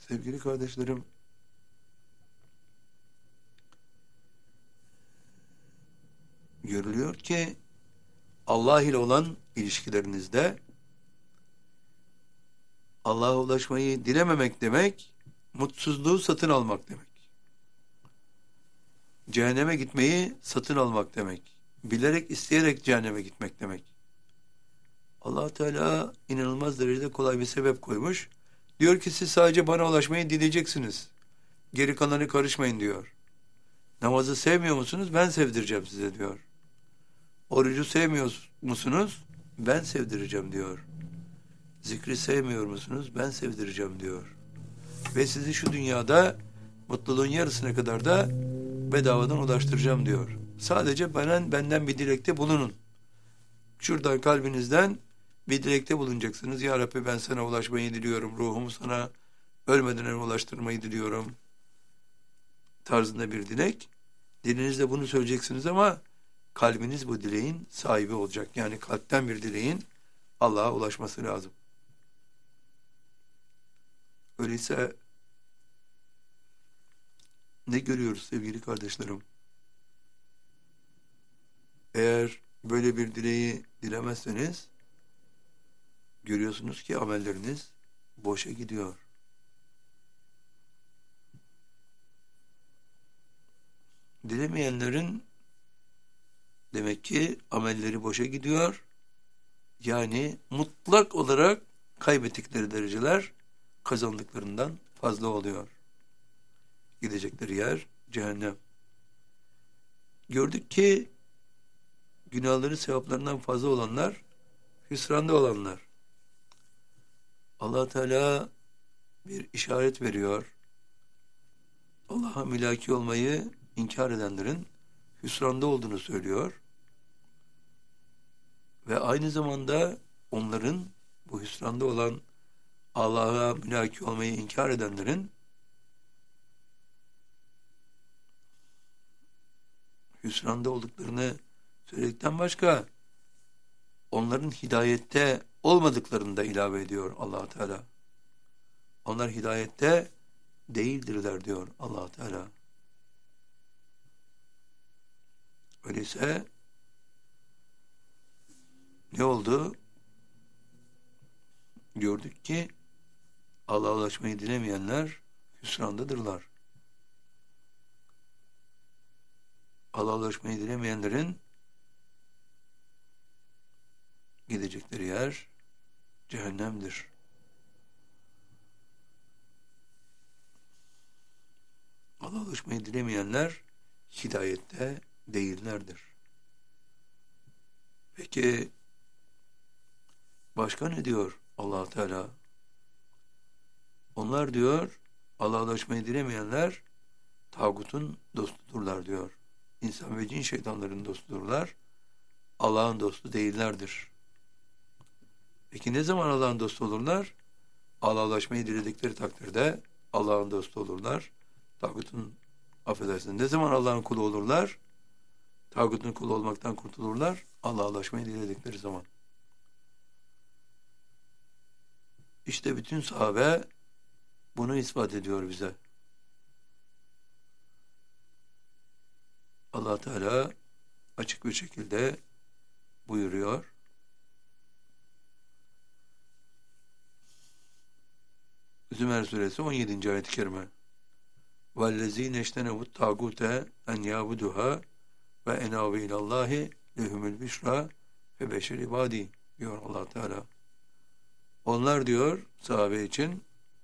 Sevgili kardeşlerim, görülüyor ki Allah ile olan ilişkilerinizde Allah'a ulaşmayı dilememek demek, mutsuzluğu satın almak demek. Cehenneme gitmeyi satın almak demek. Bilerek, isteyerek cehenneme gitmek demek. Allah Teala inanılmaz derecede kolay bir sebep koymuş. Diyor ki siz sadece bana ulaşmayı dileyeceksiniz. Geri kalanı karışmayın diyor. Namazı sevmiyor musunuz? Ben sevdireceğim size diyor. Orucu sevmiyor musunuz? Ben sevdireceğim diyor. Zikri sevmiyor musunuz? Ben sevdireceğim diyor. Ve sizi şu dünyada mutluluğun yarısına kadar da bedavadan ulaştıracağım diyor. Sadece benden bir dilekte bulunun. Şuradan kalbinizden bir dilekte bulunacaksınız. Ya Rabbi ben sana ulaşmayı diliyorum. Ruhumu sana ölmeden önce ulaştırmayı diliyorum. Tarzında bir dilek. Dilinizde bunu söyleyeceksiniz ama kalbiniz bu dileğin sahibi olacak. Yani kalpten bir dileğin Allah'a ulaşması lazım. Öyleyse ne görüyoruz sevgili kardeşlerim? Eğer böyle bir dileği dilemezseniz görüyorsunuz ki amelleriniz boşa gidiyor. Dilemeyenlerin demek ki amelleri boşa gidiyor. Yani mutlak olarak kaybettikleri dereceler kazandıklarından fazla oluyor. Gidecekleri yer cehennem. Gördük ki günahları sevaplarından fazla olanlar hüsranda olanlar. Allah Teala bir işaret veriyor. Allah'a mülaki olmayı inkar edenlerin hüsranda olduğunu söylüyor. Ve aynı zamanda onların bu hüsranda olan Allah'a mülaki olmayı inkar edenlerin hüsranda olduklarını söyledikten başka onların hidayette olmadıklarını da ilave ediyor Allah Teala. Onlar hidayette değildirler diyor Allah Teala. Öyleyse ne oldu? Gördük ki Allah'a ulaşmayı dilemeyenler hüsrandadırlar. Allah'a ulaşmayı dilemeyenlerin gidecekleri yer cehennemdir. Allah'a ulaşmayı dilemeyenler hidayette değillerdir. Peki başka ne diyor Allah Teala? Onlar diyor Allah'a ulaşmayı dilemeyenler tağutun dostudurlar diyor. İnsan ve cin şeytanların dostudurlar. Allah'ın dostu değillerdir. Peki ne zaman Allah'ın dostu olurlar? Allah'a ulaşmayı diledikleri takdirde Allah'ın dostu olurlar. Tağutun, affedersiniz, ne zaman Allah'ın kulu olurlar? Tağutun kulu olmaktan kurtulurlar. Allah'a ulaşmayı diledikleri zaman. İşte bütün sahabe bunu ispat ediyor bize. Allah Teala açık bir şekilde buyuruyor. Zümer suresi 17. ayet-i kerime. وَالَّذ۪ينَ اَجْتَنَبُوا الطَّاغُوتَ اَنْ يَعْبُدُهَا وَاَنَابُوا اِلَى اللّٰهِ لَهُمُ الْبِشْرَى فَبَشِّرْ عِبَادِي diyor Allah Teala. Onlar diyor sahabe için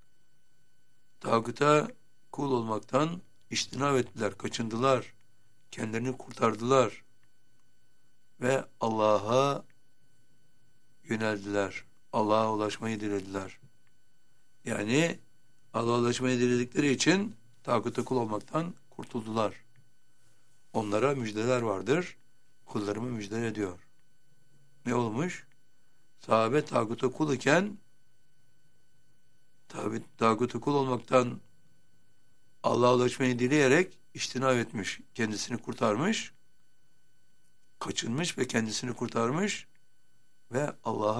tağuta kul olmaktan içtinab ettiler, kaçındılar, kendilerini kurtardılar ve Allah'a yöneldiler. Allah'a ulaşmayı dilediler. Yani Allah'a ulaşmayı diledikleri için tağuta kul olmaktan kurtuldular. Onlara müjdeler vardır. Kullarımı müjde ediyor. Ne olmuş? Sahabe tağuta kul iken tağuta kul olmaktan Allah'a ulaşmayı dileyerek içtinab etmiş. Kendisini kurtarmış, kaçınmış ve kendisini kurtarmış ve Allah'a